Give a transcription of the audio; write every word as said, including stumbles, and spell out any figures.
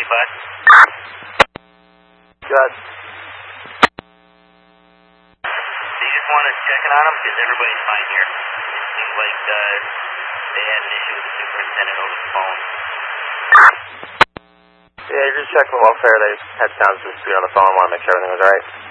five. Good. So you just wanted to check it on them because everybody's fine here. It seems like uh, they had an issue with the superintendent over the phone. Yeah, you're just checking welfare. They had sounds to dispute on the phone. Want to make sure everything was all right.